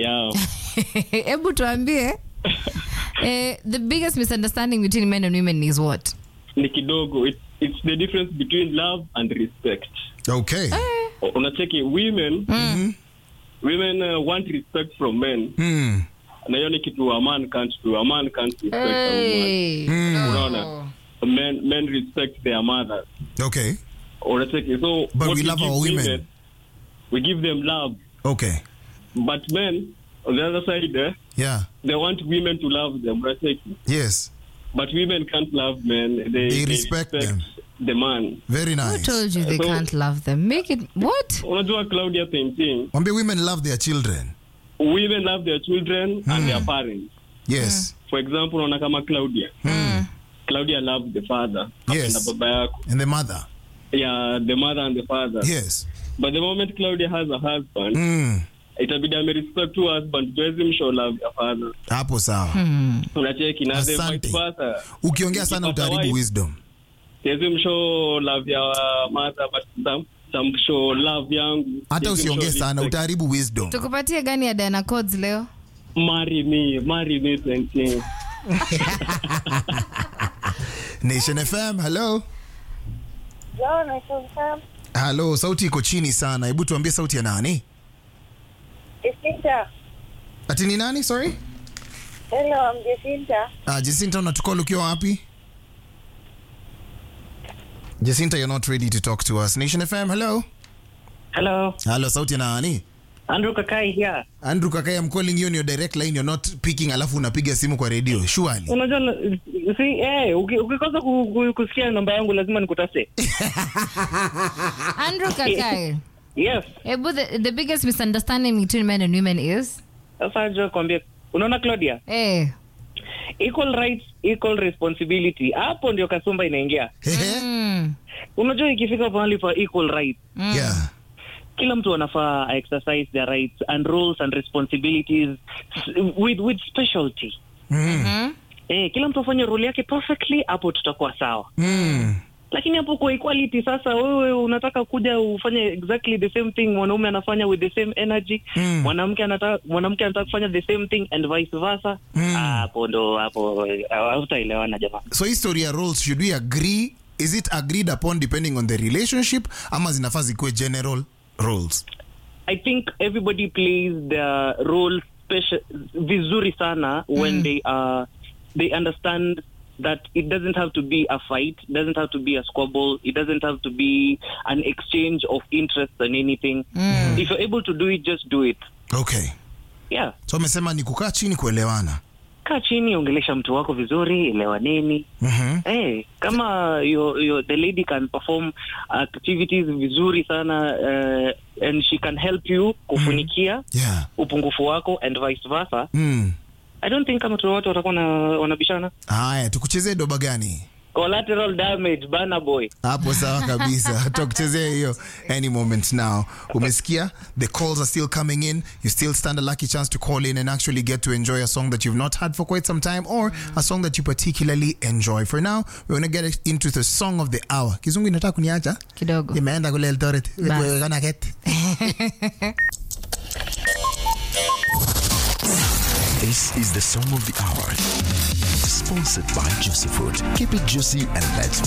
Yeah. Ebu tuambie. The biggest misunderstanding between men and women is what? Ni kidogo. It's the difference between love and respect. Okay. Unacheki women want respect from men. Na hiyo ni kitu a man can't do. A man can't respect a woman. Unaona? Men respect their mothers. Okay. Unacheki. So but we love our women. We give them love. Okay. But men on the other side, they want women to love them. Unacheki. Yes. But women can't love men. They respect them. The man. Very nice. Who told you they can't love them? Make it what? Unajua Claudia painting. Women love their children. Women love their children and their parents. Yes. For example, unaona kama Claudia. Claudia loves the father. Yes. And the mother. Yeah, the mother and the father. Yes. But the moment Claudia has a husband, itabidi respect to husband, doesn't him show love your father. Hapo sawa. Unacheki na the vice versa. Ukiongea sana utaharibu wisdom. Doesn't him show love your mother, but some show love yangu. Hata usiongee sana utaharibu wisdom. Tukupatie gani ya Diana Codes leo? Marry me thinking. Nation FM, hello. Nation FM. Hello, sauti iko chini sana. Hebu tuambie sauti ya nani? Jacinta. Ati ni nani, sorry? Hello, I'm Jacinta. Jacinta, unatukua ukiwa wapi? Jacinta, you're not ready to talk to us. Nation FM, hello. Hello. Hello, sauti ya nani? Andrew Kakai here. Andrew Kakai, I'm calling you on your direct line. You're not picking, alafu unapiga simu kwa radio. Surely. Unajua ukikosa kusikia namba yangu lazima nikutase. Andrew Kakai. Yes. The biggest misunderstanding between men and women is? Sasa njoo kwambie. Unaona Claudia? Equal rights, equal responsibility. Hapo ndio kasumba inaingia. Unajua ikifika mahali pa equal rights. Yeah. Kila mtu anafaa exercise their rights and roles and responsibilities with specialty. Kila mtu afanye role yake perfectly, hapo tutakuwa sawa. Lakini hapo kwa equality sasa wewe unataka kuja ufanye exactly the same thing, mwanaume anafanya with the same energy, mwanamke anataka kufanya the same thing and vice versa. Hapo hautaelewana jamaa. So history ya roles, should we agree? Is it agreed upon depending on the relationship ama zinafaa zikuwe general roles? I think everybody plays their role vizuri sana when they understand that it doesn't have to be a fight, it doesn't have to be a squabble, it doesn't have to be an exchange of interests and anything. If you're able to do it, just do it. Okay. Yeah. So umesema ni kukaa chini kuelewana. Kaa chini, ongelesha mtu wako vizuri, elewaneni. Kama the lady can perform activities vizuri sana and she can help you kufunikia upungufu wako and vice versa. I don't think kama tu watu watakuwa wanabishana. Haya, tukuchezee doba gani? Collateral damage, Burna Boy. Hapo sawa kabisa. Tukuchezee hiyo any moment now. Umesikia? The calls are still coming in. You still stand a lucky chance to call in and actually get to enjoy a song that you've not had for quite some time or a song that you particularly enjoy. For now, we're going to get into the song of the hour. Kizungu inataka kuniacha? Kidogo. Imeenda kule Eldoret. We're gonna get. This is the song of the hour. Sponsored by Juicy Fruit. Keep it juicy and let's